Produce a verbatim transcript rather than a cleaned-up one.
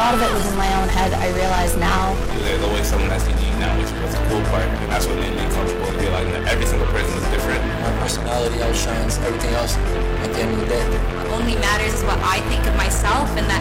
lot of it was in my own head. I realize now. There's always someone that's unique now, which was the cool part, and that's what made me comfortable, realizing that every single person is different. My personality outshines everything else at the end of the day. What only matters is what I think of myself, and that